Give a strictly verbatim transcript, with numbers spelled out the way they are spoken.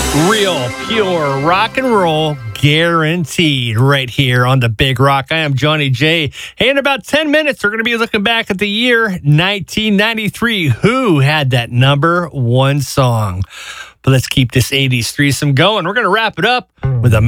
Real, pure rock and roll, guaranteed, right here on the Big Rock. I am Johnny J. Hey, in about ten minutes, we're going to be looking back at the year nineteen ninety-three. Who had that number one song? But let's keep this eighties threesome going. We're going to wrap it up with a